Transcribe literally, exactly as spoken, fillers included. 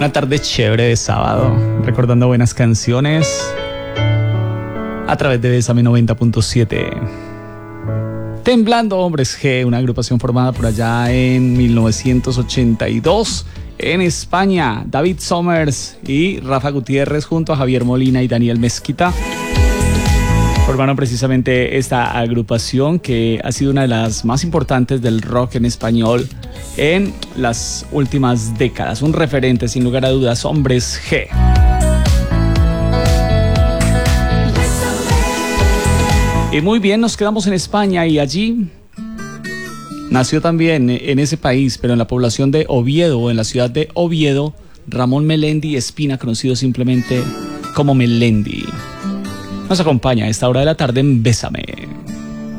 Una tarde chévere de sábado, recordando buenas canciones a través de Bésame noventa punto siete. Temblando Hombres G, una agrupación formada por allá en mil novecientos ochenta y dos en España. David Summers y Rafa Gutiérrez junto a Javier Molina y Daniel Mezquita formaron precisamente esta agrupación que ha sido una de las más importantes del rock en español en las últimas décadas. Un referente, sin lugar a dudas, Hombres G. Y muy bien, nos quedamos en España y allí nació también en ese país, pero en la población de Oviedo, en la ciudad de Oviedo, Ramón Melendi Espina, conocido simplemente como Melendi. Nos acompaña a esta hora de la tarde en Bésame.